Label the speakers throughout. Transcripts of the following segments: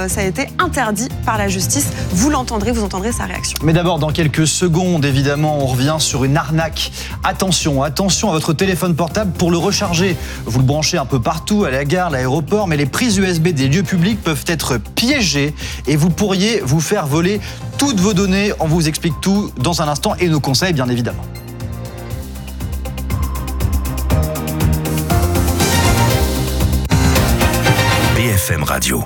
Speaker 1: ça a été interdit par la justice. Vous entendrez sa réaction.
Speaker 2: Mais d'abord, dans quelques secondes, évidemment, on revient sur une arnaque. Attention à votre téléphone portable pour le recharger. Vous le branchez un peu partout, à la gare, l'aéroport, mais les prises USB des lieux publics peuvent être piégées et vous pourriez vous faire voler toutes vos données. On vous explique tout dans un instant et nos conseils, bien évidemment.
Speaker 3: BFM Radio.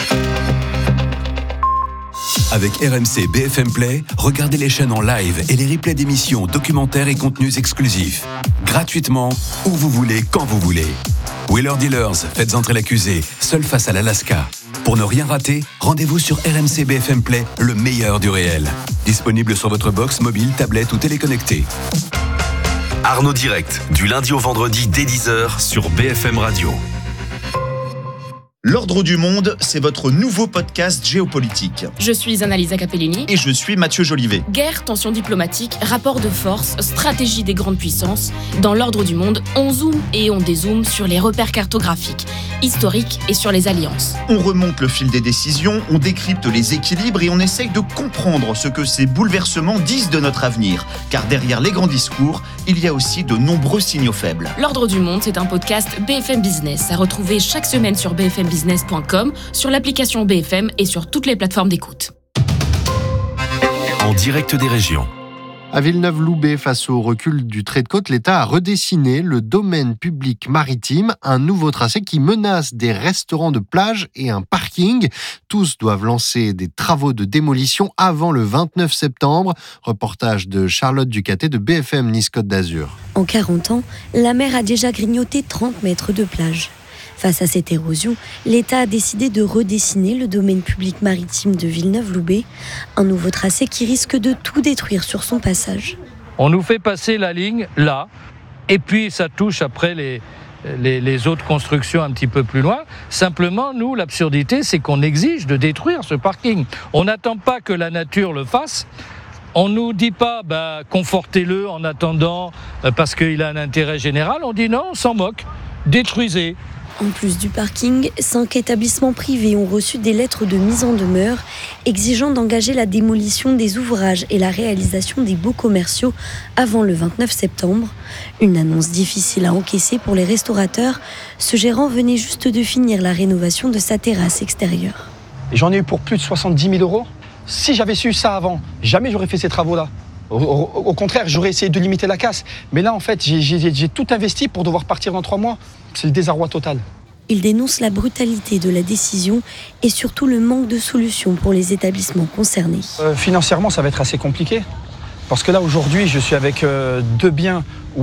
Speaker 3: Avec RMC BFM Play, regardez les chaînes en live et les replays d'émissions, documentaires et contenus exclusifs. Gratuitement, où vous voulez, quand vous voulez. Wheeler Dealers, faites entrer l'accusé, seul face à l'Alaska. Pour ne rien rater, rendez-vous sur RMC BFM Play, le meilleur du réel. Disponible sur votre box, mobile, tablette ou téléconnecté.
Speaker 4: Arnaud Direct, du lundi au vendredi dès 10h sur BFM Radio.
Speaker 5: L'Ordre du Monde, c'est votre nouveau podcast géopolitique.
Speaker 6: Je suis Annalisa Capellini.
Speaker 5: Et je suis Mathieu Jolivet.
Speaker 6: Guerre, tensions diplomatiques, rapports de force, stratégie des grandes puissances. Dans l'Ordre du Monde, on zoome et on dézoome sur les repères cartographiques, historiques et sur les alliances.
Speaker 5: On remonte le fil des décisions, on décrypte les équilibres et on essaye de comprendre ce que ces bouleversements disent de notre avenir. Car derrière les grands discours, il y a aussi de nombreux signaux faibles.
Speaker 6: L'Ordre du Monde, c'est un podcast BFM Business à retrouver chaque semaine sur bfmbusiness.com, sur l'application BFM et sur toutes les plateformes d'écoute.
Speaker 4: En direct des régions.
Speaker 7: À Villeneuve-Loubet, face au recul du trait de côte, l'État a redessiné le domaine public maritime, un nouveau tracé qui menace des restaurants de plage et un parking. Tous doivent lancer des travaux de démolition avant le 29 septembre. Reportage de Charlotte Ducatet de BFM Nice-Côte d'Azur.
Speaker 8: En 40 ans, la mer a déjà grignoté 30 mètres de plage. Face à cette érosion, l'État a décidé de redessiner le domaine public maritime de Villeneuve-Loubet, un nouveau tracé qui risque de tout détruire sur son passage.
Speaker 9: On nous fait passer la ligne là, et puis ça touche après les autres constructions un petit peu plus loin. Simplement, nous, l'absurdité, c'est qu'on exige de détruire ce parking. On n'attend pas que la nature le fasse. On ne nous dit pas confortez-le en attendant parce qu'il a un intérêt général. On dit non, on s'en moque, détruisez.
Speaker 8: En plus du parking, 5 établissements privés ont reçu des lettres de mise en demeure exigeant d'engager la démolition des ouvrages et la réalisation des baux commerciaux avant le 29 septembre. Une annonce difficile à encaisser pour les restaurateurs. Ce gérant venait juste de finir la rénovation de sa terrasse extérieure.
Speaker 10: J'en ai eu pour plus de 70 000 euros. Si j'avais su ça avant, jamais j'aurais fait ces travaux-là. Au contraire, j'aurais essayé de limiter la casse. Mais là, en fait, j'ai tout investi pour devoir partir dans 3 mois. C'est le désarroi total.
Speaker 8: Il dénonce la brutalité de la décision et surtout le manque de solutions pour les établissements concernés.
Speaker 10: Financièrement, ça va être assez compliqué. Parce que là, aujourd'hui, je suis avec 2 biens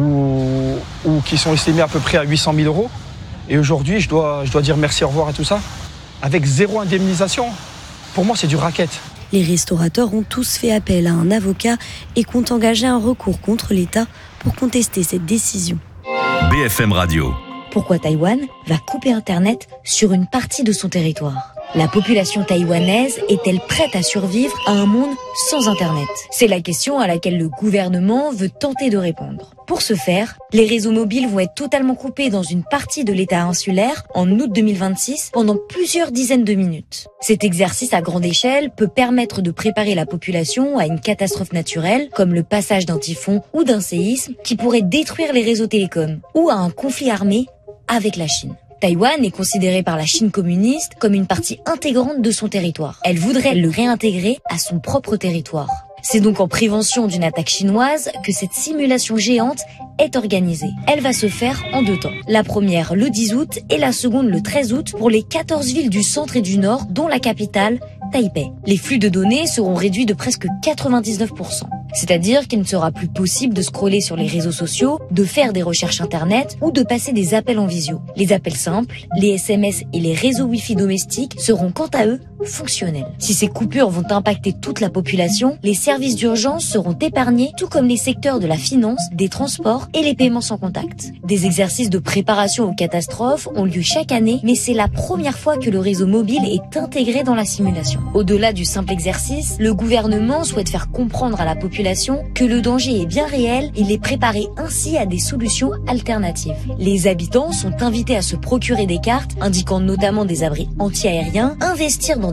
Speaker 10: qui sont estimés à peu près à 800 000 euros. Et aujourd'hui, je dois dire merci, au revoir à tout ça. Avec 0 indemnisation. Pour moi, c'est du racket.
Speaker 8: Les restaurateurs ont tous fait appel à un avocat et comptent engager un recours contre l'État pour contester cette décision.
Speaker 4: BFM Radio.
Speaker 11: Pourquoi Taïwan va couper Internet sur une partie de son territoire ? La population taïwanaise est-elle prête à survivre à un monde sans Internet ? C'est la question à laquelle le gouvernement veut tenter de répondre. Pour ce faire, les réseaux mobiles vont être totalement coupés dans une partie de l'État insulaire en août 2026 pendant plusieurs dizaines de minutes. Cet exercice à grande échelle peut permettre de préparer la population à une catastrophe naturelle comme le passage d'un typhon ou d'un séisme qui pourrait détruire les réseaux télécoms ou à un conflit armé avec la Chine. Taïwan est considérée par la Chine communiste comme une partie intégrante de son territoire. Elle voudrait le réintégrer à son propre territoire. C'est donc en prévention d'une attaque chinoise que cette simulation géante est organisée. Elle va se faire en 2 temps. La première le 10 août et la seconde le 13 août pour les 14 villes du centre et du nord, dont la capitale, Taipei. Les flux de données seront réduits de presque 99%. C'est-à-dire qu'il ne sera plus possible de scroller sur les réseaux sociaux, de faire des recherches internet ou de passer des appels en visio. Les appels simples, les SMS et les réseaux Wi-Fi domestiques seront quant à eux fonctionnels. Si ces coupures vont impacter toute la population, les services d'urgence seront épargnés, tout comme les secteurs de la finance, des transports et les paiements sans contact. Des exercices de préparation aux catastrophes ont lieu chaque année, mais c'est la première fois que le réseau mobile est intégré dans la simulation. Au-delà du simple exercice, le gouvernement souhaite faire comprendre à la population que le danger est bien réel et les préparer ainsi à des solutions alternatives. Les habitants sont invités à se procurer des cartes indiquant notamment des abris anti-aériens, investir dans